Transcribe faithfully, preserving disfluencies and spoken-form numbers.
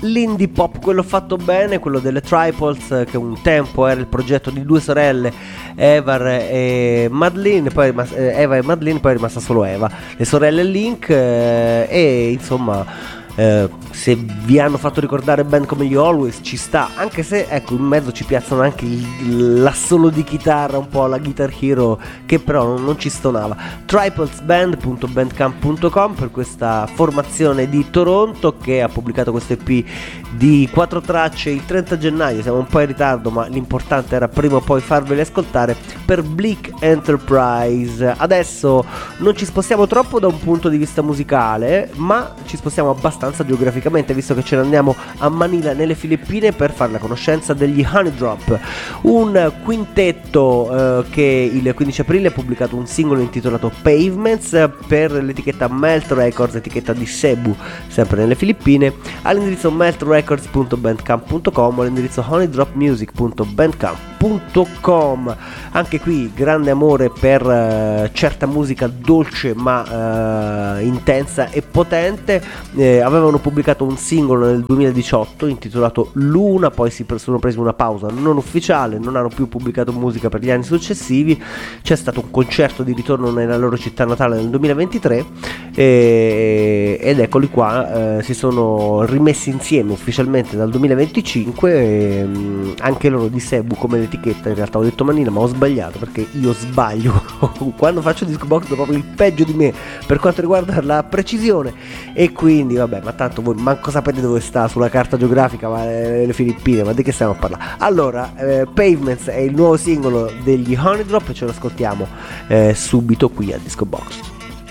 l'indie pop, quello fatto bene, quello delle Triples, che un tempo era il progetto di due sorelle, Eva e Madeline, poi è rimasta, eh, Eva e Madeline, poi è rimasta solo Eva, le sorelle Link, eh, e insomma eh, se vi hanno fatto ricordare band come gli Always ci sta, anche se ecco in mezzo ci piazzano anche il, l'assolo di chitarra un po' alla Guitar Hero, che però non, non ci stonava. triplesband punto bandcamp punto com per questa formazione di Toronto, che ha pubblicato questo E P di quattro tracce il trenta gennaio, siamo un po' in ritardo ma l'importante era prima o poi farveli ascoltare, per Bleak Enterprise. Adesso non ci spostiamo troppo da un punto di vista musicale, ma ci spostiamo abbastanza geograficamente, visto che ce ne andiamo a Manila nelle Filippine per fare la conoscenza degli Honey Drop, un quintetto eh, che il quindici aprile ha pubblicato un singolo intitolato Pavements per l'etichetta Melt Records, etichetta di Cebu, sempre nelle Filippine, all'indirizzo melt records punto bandcamp punto com o all'indirizzo honeydropmusic punto bandcamp punto com. Anche qui grande amore per uh, certa musica dolce ma uh, intensa e potente. Eh, avevano pubblicato un singolo nel duemiladiciotto intitolato Luna, poi si sono presi una pausa non ufficiale, non hanno più pubblicato musica per gli anni successivi. C'è stato un concerto di ritorno nella loro città natale nel duemilaventitré e, ed eccoli qua, eh, si sono rimessi insieme ufficialmente dal duemilaventicinque, e, mh, anche loro di Cebu come l'etichetta. In realtà ho detto Manila ma ho sbagliato, perché io sbaglio quando faccio disco box, do proprio il peggio di me per quanto riguarda la precisione, e quindi vabbè, ma tanto voi manco sapete dove sta sulla carta geografica, ma le, le Filippine, ma di che stiamo a parlare? Allora, eh, Pavements è il nuovo singolo degli Honey Drop e ce lo ascoltiamo eh, subito qui a Disco Box.